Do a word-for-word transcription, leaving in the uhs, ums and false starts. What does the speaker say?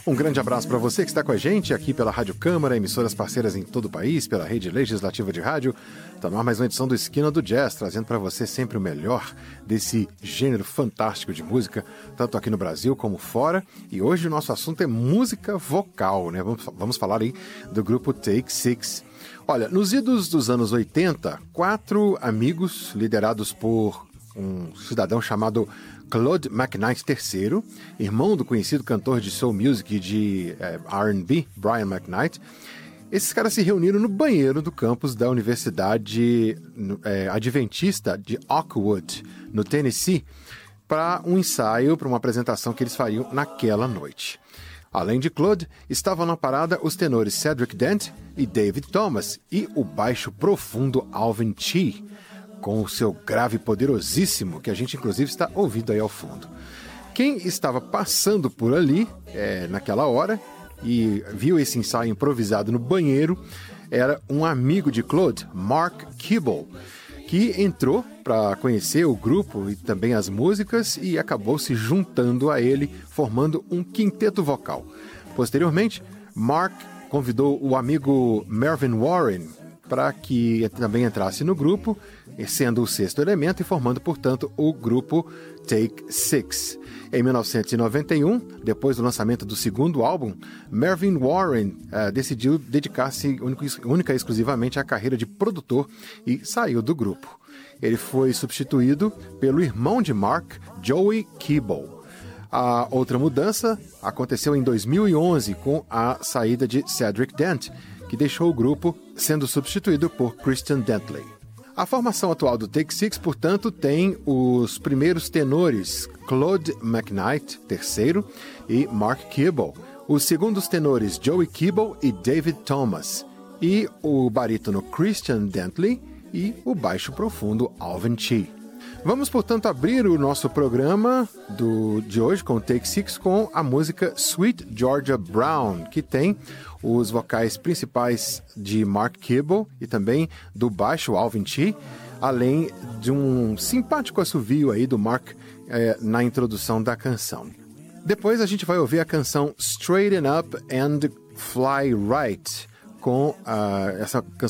Um grande abraço para você que está com a gente aqui pela Rádio Câmara, emissoras parceiras em todo o país, pela Rede Legislativa de Rádio. Está no ar mais uma edição do Esquina do Jazz, trazendo para você sempre o melhor desse gênero fantástico de música, tanto aqui no Brasil como fora. E hoje o nosso assunto é música vocal, né? Vamos, vamos falar aí do grupo Take Six. Olha, nos idos dos anos oitenta, quatro amigos liderados por um cidadão chamado Claude McKnight terceiro, irmão do conhecido cantor de soul music e de é, R and B, Brian McKnight. Esses caras se reuniram no banheiro do campus da Universidade é, Adventista de Oakwood, no Tennessee, para um ensaio, para uma apresentação que eles fariam naquela noite. Além de Claude, estavam na parada os tenores Cedric Dent e David Thomas e o baixo profundo Alvin Chee, com o seu grave poderosíssimo, que a gente inclusive está ouvindo aí ao fundo. Quem estava passando por ali, é, naquela hora, e viu esse ensaio improvisado no banheiro, era um amigo de Claude, Mark Kibble, que entrou para conhecer o grupo e também as músicas e acabou se juntando a ele, formando um quinteto vocal. Posteriormente, Mark convidou o amigo Mervyn Warren para que também entrasse no grupo, sendo o sexto elemento e formando, portanto, o grupo Take Six. Em mil novecentos e noventa e um, depois do lançamento do segundo álbum, Mervyn Warren uh, decidiu dedicar-se única e exclusivamente à carreira de produtor e saiu do grupo. Ele foi substituído pelo irmão de Mark, Joey Kibble. A outra mudança aconteceu em dois mil e onze com a saída de Cedric Dent, que deixou o grupo, sendo substituído por Christian Dentley. A formação atual do Take Six, portanto, tem os primeiros tenores Claude McKnight, terceiro, e Mark Kibble, os segundos tenores Joey Kibble e David Thomas, e o barítono Christian Dentley e o baixo profundo Alvin Chee. Vamos, portanto, abrir o nosso programa do, de hoje com o Take Six com a música Sweet Georgia Brown, que tem os vocais principais de Mark Kibble e também do baixo Alvin Chee, além de um simpático assovio aí do Mark eh, na introdução da canção. Depois a gente vai ouvir a canção Straighten Up and Fly Right, com uh, essa canção